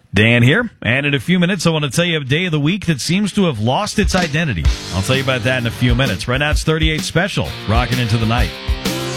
Dan here, and in a few minutes I want to tell you a day of the week that seems to have lost its identity. I'll tell you about that in a few minutes. Right now it's 38 Special, rocking into the night.